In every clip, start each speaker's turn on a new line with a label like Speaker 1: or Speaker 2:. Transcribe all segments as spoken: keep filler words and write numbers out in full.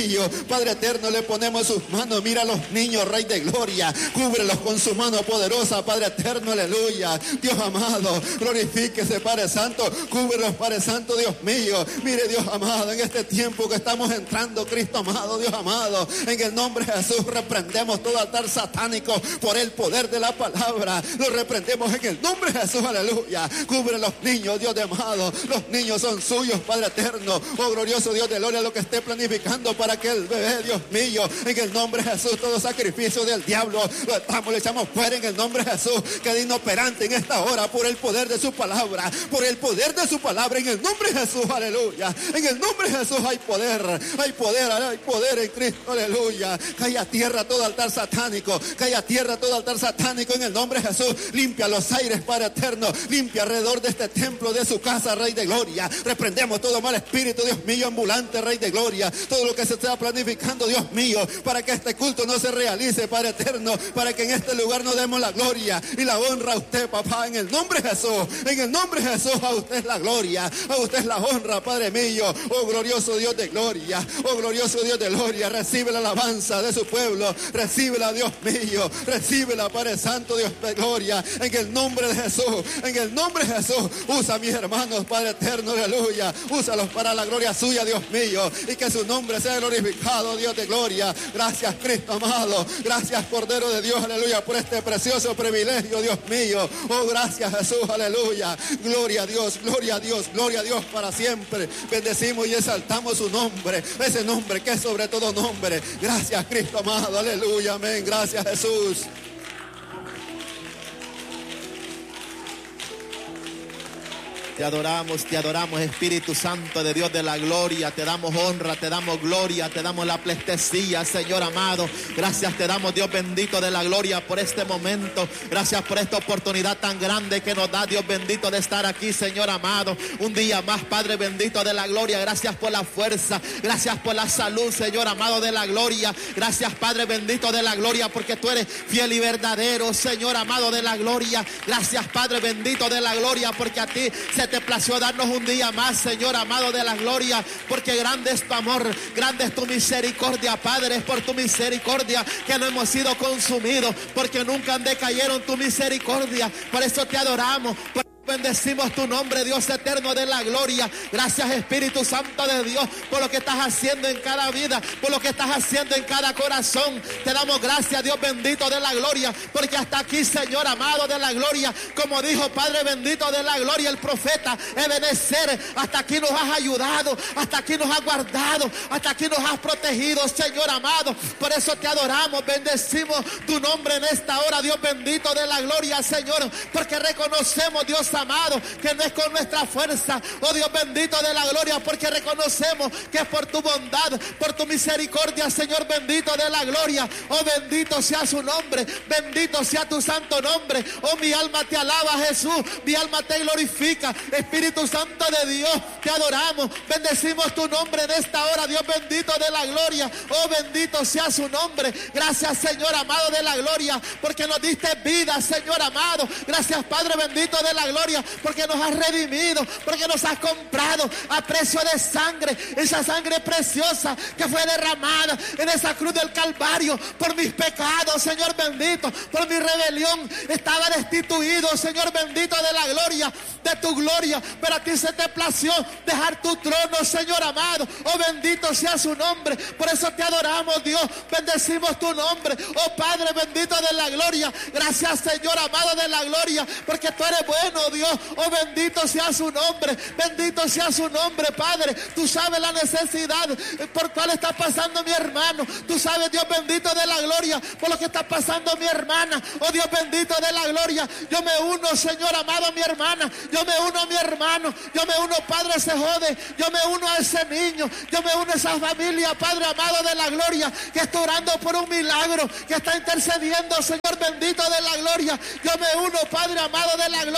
Speaker 1: Padre eterno, le ponemos sus manos. Mira a los niños, Rey de gloria, cúbrelos con su mano poderosa, Padre eterno, aleluya. Dios amado, glorifíquese, Padre santo, cúbrelos, Padre santo, Dios mío. Mire, Dios amado, en este tiempo que estamos entrando, Cristo amado, Dios amado, en el nombre de Jesús reprendemos todo altar satánico por el poder de la palabra. Lo reprendemos en el nombre de Jesús, aleluya. Cubre los niños, Dios de amado, los niños son suyos, Padre eterno. Oh glorioso Dios de gloria, lo que esté planificando para que el bebé, Dios mío, en el nombre de Jesús, todo sacrificio del diablo lo estamos, le echamos fuera en el nombre de Jesús. Quede inoperante en esta hora por el poder de su palabra, por el poder de su palabra, en el nombre de Jesús, aleluya. En el nombre de Jesús hay poder, hay poder, hay poder en Cristo, aleluya. Cae a tierra todo altar satánico, cae a tierra todo altar satánico en el nombre de Jesús. Limpia los aires, Padre eterno, limpia alrededor de este templo, de su casa, Rey de gloria. Reprendemos todo mal espíritu, Dios mío, ambulante, Rey de gloria. Todo lo que se está planificando, Dios mío, para que este culto no se realice, Padre eterno, para que en este lugar nos demos la gloria y la honra a usted, papá, en el nombre de Jesús. En el nombre de Jesús, a usted es la gloria, a usted es la honra, Padre mío. Oh glorioso Dios de gloria, oh glorioso Dios de gloria, recibe la alabanza de su pueblo, recíbela, Dios mío, recíbela, Padre santo, Dios de gloria, en el nombre de Jesús, en el nombre de Jesús. Usa a mis hermanos, Padre eterno, aleluya, úsalos para la gloria suya, Dios mío, y que su nombre sea glorificado, Dios de gloria. Gracias, Cristo amado, gracias, Cordero de Dios, aleluya, por este precioso privilegio, Dios mío. Oh, gracias, Jesús, aleluya. Gloria a Dios, gloria a Dios, gloria a Dios para siempre. Bendecimos y exaltamos su nombre, ese nombre que es sobre todo nombre. Gracias, Cristo amado, aleluya, amén. Gracias, Jesús.
Speaker 2: Te adoramos, te adoramos, Espíritu Santo de Dios de la gloria. Te damos honra, te damos gloria, te damos la pleitesía, Señor amado. Gracias te damos, Dios bendito de la gloria, por este momento. Gracias por esta oportunidad tan grande que nos da, Dios bendito, de estar aquí, Señor amado. Un día más, Padre bendito de la gloria. Gracias por la fuerza, gracias por la salud, Señor amado de la gloria. Gracias, Padre bendito de la gloria, porque tú eres fiel y verdadero, Señor amado de la gloria. Gracias, Padre bendito de la gloria, porque a ti se te plació darnos un día más, Señor amado de la gloria, porque grande es tu amor, grande es tu misericordia, Padre. Es por tu misericordia que no hemos sido consumidos, porque nunca decayeron tu misericordia. Por eso te adoramos, por bendecimos tu nombre, Dios eterno de la gloria. Gracias, Espíritu Santo de Dios, por lo que estás haciendo en cada vida, por lo que estás haciendo en cada corazón. Te damos gracias, Dios bendito de la gloria, porque hasta aquí, Señor amado de la gloria, como dijo Padre bendito de la gloria el profeta Ebenezer, hasta aquí nos has ayudado, hasta aquí nos has guardado, hasta aquí nos has protegido, Señor amado. Por eso te adoramos, bendecimos tu nombre en esta hora, Dios bendito de la gloria, Señor, porque reconocemos, Dios amado, que no es con nuestra fuerza, oh Dios bendito de la gloria, porque reconocemos que es por tu bondad, por tu misericordia, Señor bendito de la gloria. Oh bendito sea su nombre, bendito sea tu santo nombre. Oh, mi alma te alaba, Jesús, mi alma te glorifica. Espíritu Santo de Dios, te adoramos, bendecimos tu nombre en esta hora, Dios bendito de la gloria. Oh bendito sea su nombre. Gracias, Señor amado de la gloria, porque nos diste vida, Señor amado. Gracias, Padre bendito de la gloria, porque nos has redimido, porque nos has comprado a precio de sangre, esa sangre preciosa que fue derramada en esa cruz del Calvario por mis pecados, Señor bendito, por mi rebelión. Estaba destituido, Señor bendito de la gloria, de tu gloria, pero a ti se te plació dejar tu trono, Señor amado. Oh bendito sea su nombre. Por eso te adoramos, Dios, bendecimos tu nombre, oh Padre bendito de la gloria. Gracias, Señor amado de la gloria, porque tú eres bueno, Dios. Oh bendito sea su nombre, bendito sea su nombre, Padre. Tú sabes la necesidad por cual está pasando mi hermano. Tú sabes, Dios bendito de la gloria, por lo que está pasando mi hermana. Oh Dios bendito de la gloria, yo me uno, Señor amado, a mi hermana. Yo me uno a mi hermano, yo me uno, Padre, se jode. Yo me uno a ese niño, yo me uno a esa familia, Padre amado de la gloria, que está orando por un milagro, que está intercediendo, Señor bendito de la gloria. Yo me uno, Padre amado de la gloria,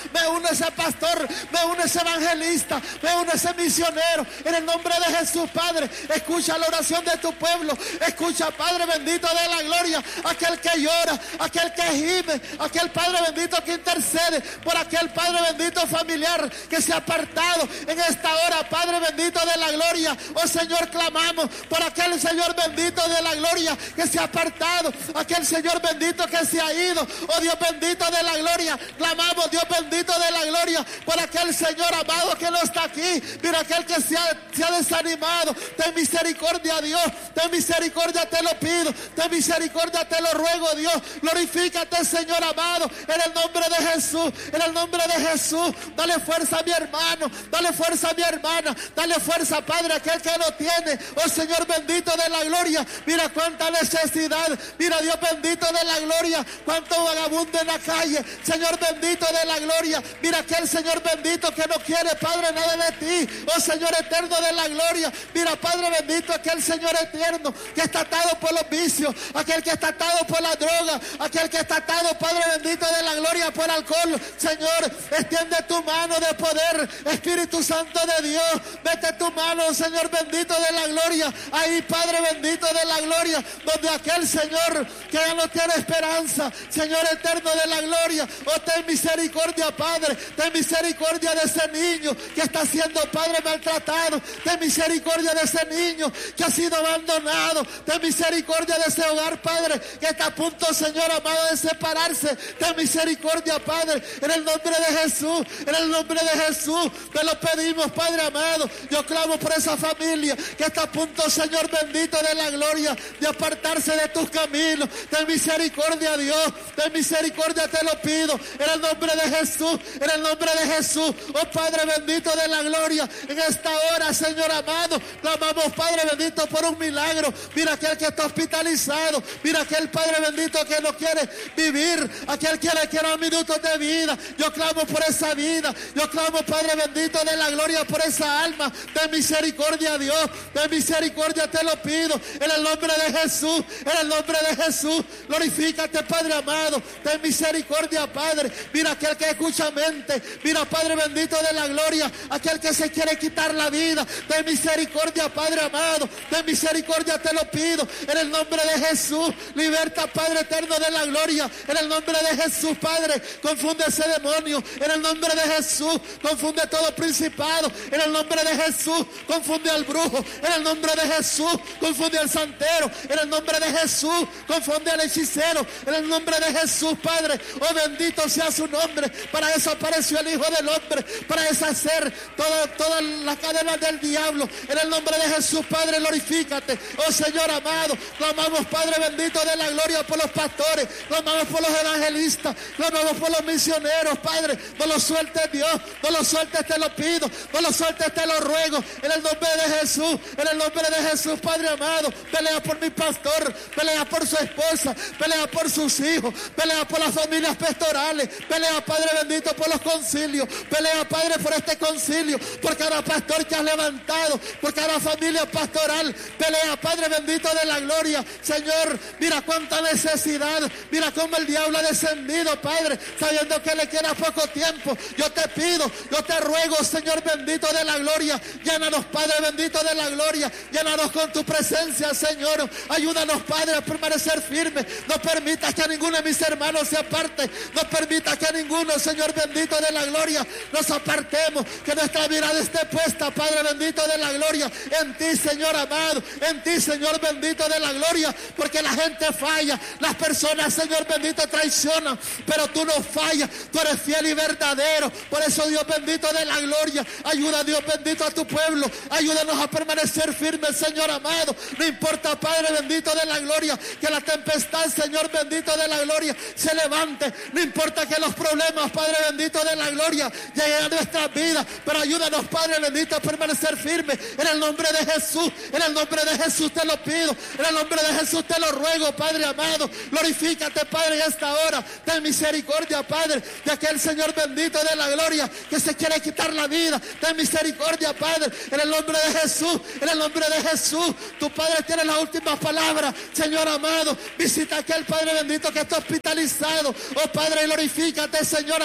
Speaker 3: me une ese pastor, me une ese evangelista, me une ese misionero. En el nombre de Jesús, Padre, escucha la oración de tu pueblo. Escucha, Padre bendito de la gloria, aquel que llora, aquel que gime, aquel Padre bendito que intercede por aquel Padre bendito familiar que se ha apartado en esta hora, Padre bendito de la gloria. Oh Señor, clamamos por aquel Señor bendito de la gloria que se ha apartado, aquel Señor bendito que se ha ido. Oh Dios bendito de la gloria, clamamos, Dios bendito de la gloria, por aquel Señor amado que no está aquí. Mira, aquel que se ha, se ha desanimado. Ten misericordia, Dios, ten misericordia, te lo pido, ten misericordia, te lo ruego, Dios. Glorifícate, Señor amado, en el nombre de Jesús, en el nombre de Jesús. Dale fuerza a mi hermano, dale fuerza a mi hermana, dale fuerza, Padre, a aquel que no tiene. Oh Señor bendito de la gloria, mira cuánta necesidad, mira Dios bendito de la gloria, cuánto vagabundo en la calle. Señor bendito de la gloria, mira aquel Señor bendito que no quiere, Padre, nada de ti. Oh Señor eterno de la gloria, mira Padre bendito, aquel Señor eterno que está atado por los vicios, aquel que está atado por la droga, aquel que está atado, Padre bendito de la gloria, por alcohol. Señor, extiende tu mano de poder, Espíritu Santo de Dios, mete tu mano, Señor bendito de la gloria, ahí, Padre bendito de la gloria, donde aquel Señor que ya no tiene esperanza, Señor eterno de la gloria. Oh, ten misericordia, Padre, ten misericordia de ese niño que está siendo, Padre, maltratado. Ten misericordia de ese niño que ha sido abandonado. Ten misericordia de ese hogar, Padre, que está a punto, Señor amado, de separarse. Ten misericordia, Padre, en el nombre de Jesús, en el nombre de Jesús te lo pedimos, Padre amado. Yo clamo por esa familia que está a punto, Señor bendito de la gloria, de apartarse de tus caminos. Ten misericordia, Dios, ten misericordia, te lo pido, en el nombre de Jesús, en el nombre de Jesús. Oh Padre bendito de la gloria, en esta hora, Señor amado, clamamos, Padre bendito, por un milagro. Mira aquel que está hospitalizado, mira aquel Padre bendito que no quiere vivir, aquel que le quiere minutos de vida. Yo clamo por esa vida, yo clamo, Padre bendito de la gloria, por esa alma. Ten misericordia, Dios, ten misericordia, te lo pido, en el nombre de Jesús, en el nombre de Jesús. Glorifícate, Padre amado, ten misericordia, Padre. Mira aquel que escucha mente, mira, Padre bendito de la gloria, aquel que se quiere quitar la vida. Ten misericordia, Padre amado, ten misericordia, te lo pido, en el nombre de Jesús. Liberta, Padre eterno de la gloria, en el nombre de Jesús, Padre. Confunde ese demonio, en el nombre de Jesús. Confunde todo principado, en el nombre de Jesús. Confunde al brujo, en el nombre de Jesús. Confunde al santero, en el nombre de Jesús. Confunde al hechicero, en el nombre de Jesús, Padre. Oh, bendito sea su nombre. Para eso apareció el Hijo del Hombre, para deshacer todas toda las cadenas del diablo. En el nombre de Jesús, Padre, glorifícate. Oh Señor amado, clamamos, Padre bendito de la gloria, por los pastores, clamamos por los evangelistas, clamamos por los misioneros, Padre. No los sueltes, Dios, no los sueltes, te lo pido, no los sueltes, te lo ruego, en el nombre de Jesús, en el nombre de Jesús, Padre amado. Pelea por mi pastor, pelea por su esposa, pelea por sus hijos, pelea por las familias pastorales, pelea, Padre bendito, por los concilios, pelea, Padre, por este concilio, por cada pastor que has levantado, por cada familia pastoral. Pelea, Padre bendito de la gloria. Señor, mira cuánta necesidad, mira cómo el diablo ha descendido, Padre, sabiendo que le queda poco tiempo. Yo te pido, yo te ruego, Señor bendito de la gloria, llénanos, Padre bendito de la gloria, llénanos con tu presencia, Señor. Ayúdanos, Padre, a permanecer firmes. No permitas que ninguno de mis hermanos se aparte, no permitas que ninguno, Señor bendito de la gloria, nos apartemos, que nuestra mirada esté puesta, Padre bendito de la gloria, en ti, Señor amado, en ti, Señor bendito de la gloria, porque la gente falla, las personas, Señor bendito, traicionan, pero tú no fallas, tú eres fiel y verdadero. Por eso, Dios bendito de la gloria, ayuda, Dios bendito, a tu pueblo, ayúdanos a permanecer firmes, Señor amado. No importa, Padre bendito de la gloria, que la tempestad, Señor bendito de la gloria, se levante, no importa que los problemas, Padre bendito de la gloria, lleguen a nuestras vidas, pero ayúdanos, Padre bendito, a permanecer firmes, en el nombre de Jesús, en el nombre de Jesús te lo pido, en el nombre de Jesús te lo ruego, Padre amado. Glorifícate, Padre, en esta hora. Ten misericordia, Padre, de aquel Señor bendito de la gloria que se quiere quitar la vida. Ten misericordia, Padre, en el nombre de Jesús, en el nombre de Jesús. Tu Padre tiene las últimas palabras, Señor amado. Visita a aquel Padre bendito que está hospitalizado. Oh Padre, glorifícate, Señor amado.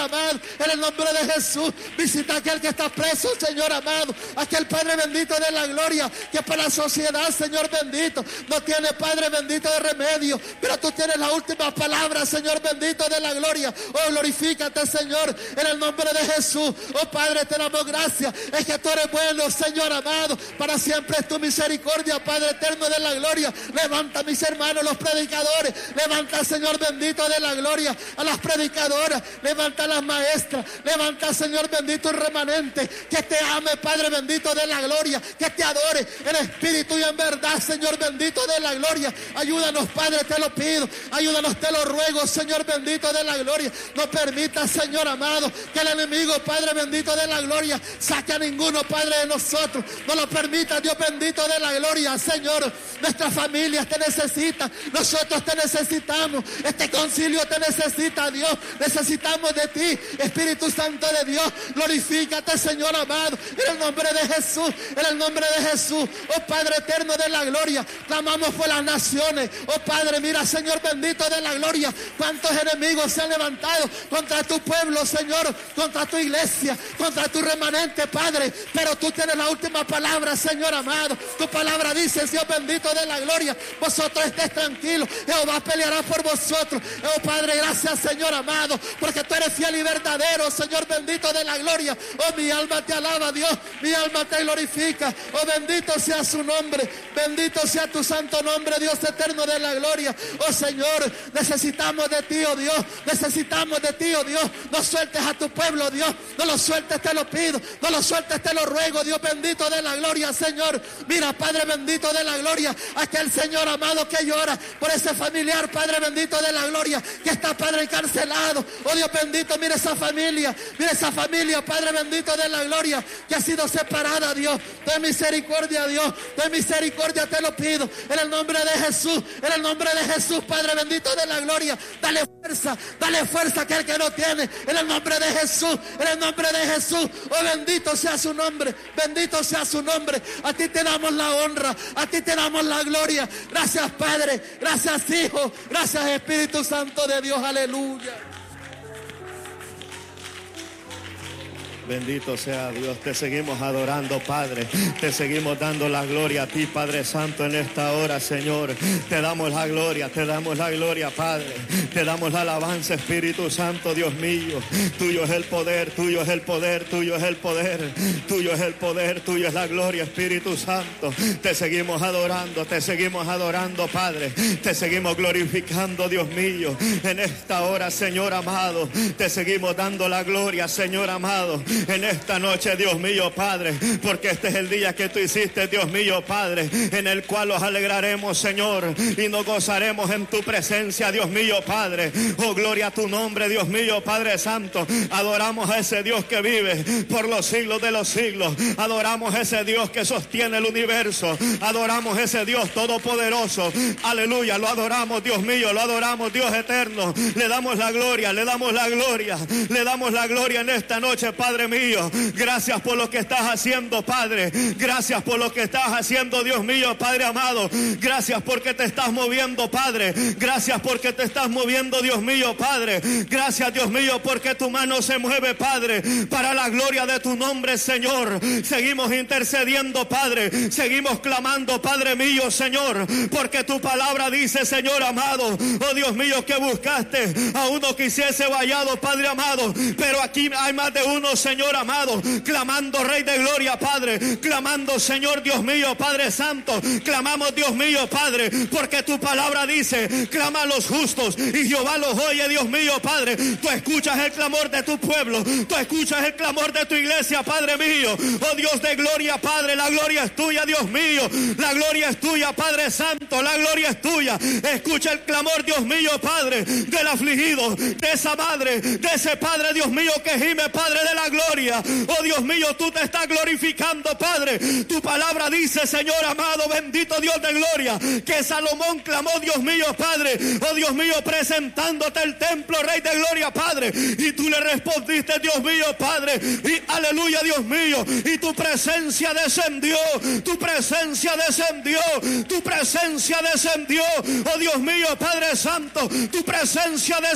Speaker 3: amado, en el nombre de Jesús. Visita a aquel que está preso, Señor amado, aquel Padre bendito de la gloria, que para la sociedad, Señor bendito, no tiene, Padre bendito, de remedio, pero tú tienes la última palabra, Señor bendito de la gloria. Oh, glorifícate, Señor, en el nombre de Jesús. Oh, Padre, te damos gracias, es que tú eres bueno, Señor amado, para siempre es tu misericordia, Padre eterno de la gloria. Levanta, mis hermanos, los predicadores, levanta, Señor bendito de la gloria, a las predicadoras, levanta a las maestras, levanta, Señor bendito, el remanente, que te ame, Padre bendito de la gloria, que te adore en espíritu y en verdad, Señor bendito de la gloria. Ayúdanos, Padre, te lo pido, ayúdanos, te lo ruego, Señor bendito de la gloria. No permitas, Señor amado, que el enemigo, Padre bendito de la gloria, saque a ninguno, Padre, de nosotros. No lo permitas, Dios bendito de la gloria, Señor. Nuestras familias te necesitan, nosotros te necesitamos, este concilio te necesita, Dios. Necesitamos de ti, Espíritu Santo de Dios. Glorifícate, Señor amado, en el nombre de Jesús, en el nombre de Jesús. Oh, Padre eterno de la gloria, clamamos por las naciones. Oh, Padre, mira, Señor bendito de la gloria, cuántos enemigos se han levantado contra tu pueblo, Señor, contra tu iglesia, contra tu remanente, Padre, pero tú tienes la última palabra, Señor amado. Tu palabra dice, Dios bendito de la gloria, vosotros estés tranquilos, Jehová peleará por vosotros. Oh, Padre, gracias, Señor amado, porque tú eres fiel y verdadero, Señor bendito de la gloria. Oh, mi alma te alaba, Dios, mi alma te glorifica. Oh, bendito sea su nombre, bendito sea tu santo nombre, Dios eterno de la gloria. Oh, Señor, necesitamos de ti, oh Dios, necesitamos de ti, oh Dios. No sueltes a tu pueblo, Dios, no lo sueltes, te lo pido, no lo sueltes, te lo ruego, Dios bendito de la gloria, Señor. Mira, Padre bendito de la gloria, aquel Señor amado que llora por ese familiar, Padre bendito de la gloria, que está, Padre, encarcelado. Oh, Dios bendito, mira esa familia, mira esa familia, Padre bendito de la gloria, que ha sido separada, Dios. Ten misericordia, Dios, ten misericordia, te lo pido, en el nombre de Jesús, en el nombre de Jesús, Padre bendito de la gloria. Dale fuerza, dale fuerza a aquel que no tiene, en el nombre de Jesús, en el nombre de Jesús. Oh, bendito sea su nombre, bendito sea su nombre. A ti te damos la honra, a ti te damos la gloria. Gracias, Padre, gracias, Hijo, gracias, Espíritu Santo de Dios, aleluya.
Speaker 2: Bendito sea Dios, te seguimos adorando, Padre, te seguimos dando la gloria a ti, Padre Santo, en esta hora, Señor. Te damos la gloria, te damos la gloria, Padre, te damos la alabanza, Espíritu Santo, Dios mío. Tuyo es el poder, tuyo es el poder, tuyo es el poder, tuyo es el poder, tuyo es la gloria, Espíritu Santo. Te seguimos adorando, te seguimos adorando, Padre, te seguimos glorificando, Dios mío. En esta hora, Señor amado, te seguimos dando la gloria, Señor amado. En esta noche, Dios mío, Padre, porque este es el día que tú hiciste, Dios mío, Padre, en el cual nos alegraremos, Señor, y nos gozaremos en tu presencia, Dios mío, Padre. Oh, gloria a tu nombre, Dios mío, Padre Santo. Adoramos a ese Dios que vive por los siglos de los siglos. Adoramos a ese Dios que sostiene el universo. Adoramos a ese Dios todopoderoso. Aleluya, lo adoramos, Dios mío, lo adoramos, Dios eterno. Le damos la gloria, le damos la gloria, le damos la gloria en esta noche, Padre mío. Gracias por lo que estás haciendo, Padre. Gracias por lo que estás haciendo, Dios mío, Padre amado. Gracias porque te estás moviendo, Padre. Gracias porque te estás moviendo, Dios mío, Padre. Gracias, Dios mío, porque tu mano se mueve, Padre, para la gloria de tu nombre, Señor. Seguimos intercediendo, Padre. Seguimos clamando, Padre mío, Señor, porque tu palabra dice, Señor amado, oh Dios mío, que buscaste a uno que hiciese vallado, Padre amado, pero aquí hay más de uno, Señor amado, clamando, Rey de gloria, Padre, clamando, Señor Dios mío, Padre Santo, clamamos, Dios mío, Padre, porque tu palabra dice, clama a los justos y Jehová los oye, Dios mío, Padre. Tú escuchas el clamor de tu pueblo, tú escuchas el clamor de tu iglesia, Padre mío. Oh Dios de gloria, Padre, la gloria es tuya, Dios mío, la gloria es tuya, Padre Santo, la gloria es tuya. Escucha el clamor, Dios mío, Padre, del afligido, de esa madre, de ese Padre, Dios mío, que gime, Padre de la gloria. Oh Dios mío, tú te estás glorificando, Padre. Tu palabra dice, Señor amado, bendito Dios de gloria, que Salomón clamó, Dios mío, Padre, oh Dios mío, presentándote el templo, Rey de gloria, Padre, y tú le respondiste, Dios mío, Padre, y aleluya, Dios mío, y tu presencia descendió, tu presencia descendió, tu presencia descendió, oh Dios mío, Padre Santo, tu presencia descendió.